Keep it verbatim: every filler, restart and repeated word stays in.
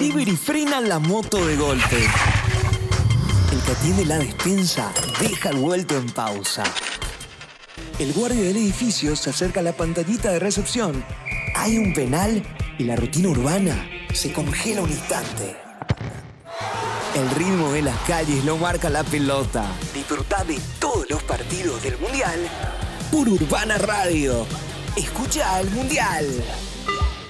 delivery frenan la moto de golpe. El que atiende la despensa deja el vuelto en pausa. El guardia del edificio se acerca a la pantallita de recepción. Hay un penal y la rutina urbana se congela un instante. El ritmo de las calles lo marca la pelota. Disfrutá de todos los partidos del Mundial por Urbana Radio. Escucha al Mundial.